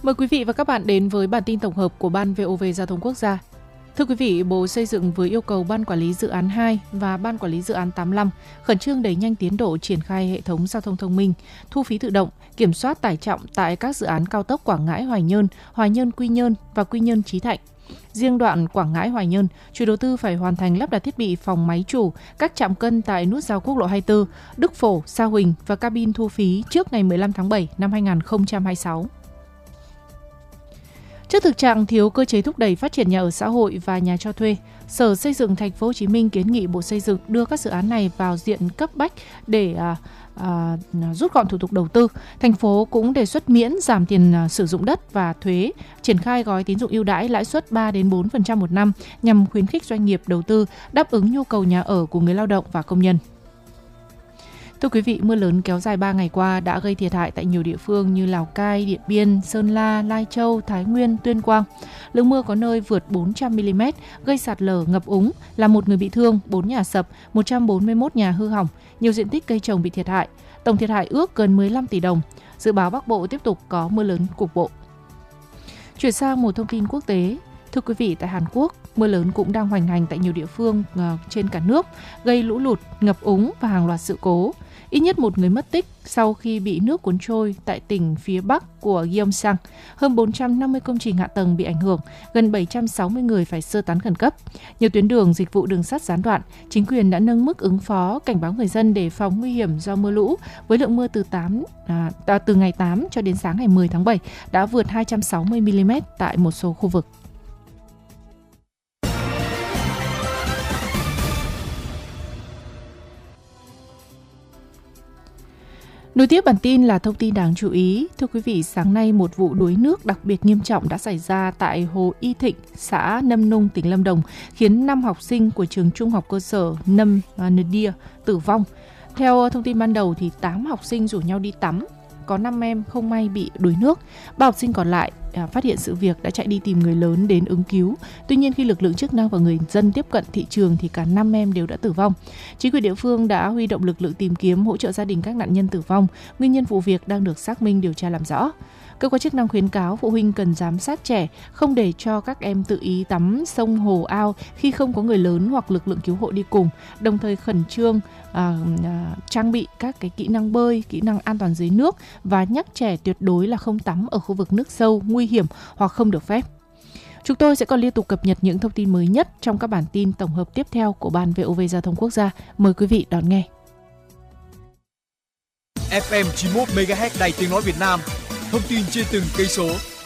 Mời quý vị và các bạn đến với bản tin tổng hợp của Ban VOV Giao thông Quốc gia. Thưa quý vị, Bộ Xây dựng vừa yêu cầu Ban Quản lý Dự án 2 và Ban Quản lý Dự án 85 khẩn trương đẩy nhanh tiến độ triển khai hệ thống giao thông thông minh, thu phí tự động, kiểm soát tải trọng tại các dự án cao tốc Quảng Ngãi - Hoài Nhơn - Quy Nhơn và Quy Nhơn - Chí Thạnh. Riêng đoạn Quảng Ngãi - Hoài Nhơn, chủ đầu tư phải hoàn thành lắp đặt thiết bị phòng máy chủ, các trạm cân tại nút giao quốc lộ 24, Đức Phổ, Sa Huỳnh và cabin thu phí trước ngày 15 tháng 7 năm 2026. Trước thực trạng thiếu cơ chế thúc đẩy phát triển nhà ở xã hội và nhà cho thuê, Sở Xây dựng Thành phố Hồ Chí Minh kiến nghị Bộ Xây dựng đưa các dự án này vào diện cấp bách để rút gọn thủ tục đầu tư. Thành phố cũng đề xuất miễn giảm tiền sử dụng đất và thuế, triển khai gói tín dụng ưu đãi lãi suất 3 đến 4% một năm nhằm khuyến khích doanh nghiệp đầu tư đáp ứng nhu cầu nhà ở của người lao động và công nhân. Thưa quý vị, mưa lớn kéo dài 3 ngày qua đã gây thiệt hại tại nhiều địa phương như Lào Cai, Điện Biên, Sơn La, Lai Châu, Thái Nguyên, Tuyên Quang. Lượng mưa có nơi vượt 400 mm, gây sạt lở, ngập úng, làm 1 người bị thương, 4 nhà sập, 141 nhà hư hỏng, nhiều diện tích cây trồng bị thiệt hại. Tổng thiệt hại ước gần 15 tỷ đồng. Dự báo Bắc Bộ tiếp tục có mưa lớn cục bộ. Chuyển sang một thông tin quốc tế. Thưa quý vị, tại Hàn Quốc, mưa lớn cũng đang hoành hành tại nhiều địa phương trên cả nước, gây lũ lụt, ngập úng và hàng loạt sự cố. Ít nhất 1 người mất tích sau khi bị nước cuốn trôi tại tỉnh phía bắc của Gyeongsang. Hơn 450 công trình hạ tầng bị ảnh hưởng, gần 760 người phải sơ tán khẩn cấp. Nhiều tuyến đường, dịch vụ đường sắt gián đoạn. Chính quyền đã nâng mức ứng phó, cảnh báo người dân đề phòng nguy hiểm do mưa lũ, với lượng mưa từ ngày 8 cho đến sáng ngày 10 tháng 7 đã vượt 260 mm tại một số khu vực. Nối tiếp bản tin là thông tin đáng chú ý. Thưa quý vị, sáng nay một vụ đuối nước đặc biệt nghiêm trọng đã xảy ra tại Hồ Y Thịnh, xã Nâm Nung, tỉnh Lâm Đồng, khiến 5 học sinh của trường trung học cơ sở Nâm Ndia tử vong. Theo thông tin ban đầu thì 8 học sinh rủ nhau đi tắm. Có 5 em không may bị đuối nước. 3 học sinh còn lại phát hiện sự việc đã chạy đi tìm người lớn đến ứng cứu. Tuy nhiên khi lực lượng chức năng và người dân tiếp cận thị trường thì cả 5 em đều đã tử vong. Chính quyền địa phương đã huy động lực lượng tìm kiếm, hỗ trợ gia đình các nạn nhân tử vong. Nguyên nhân vụ việc đang được xác minh điều tra làm rõ. Cơ quan chức năng khuyến cáo phụ huynh cần giám sát trẻ, không để cho các em tự ý tắm sông hồ ao khi không có người lớn hoặc lực lượng cứu hộ đi cùng, đồng thời khẩn trương trang bị các cái kỹ năng bơi, kỹ năng an toàn dưới nước và nhắc trẻ tuyệt đối là không tắm ở khu vực nước sâu, nguy hiểm hoặc không được phép. Chúng tôi sẽ còn liên tục cập nhật những thông tin mới nhất trong các bản tin tổng hợp tiếp theo của Ban VOV Giao thông Quốc gia. Mời quý vị đón nghe. FM 91 MHz Đài Tiếng nói Việt Nam. Thông tin trên từng cây số,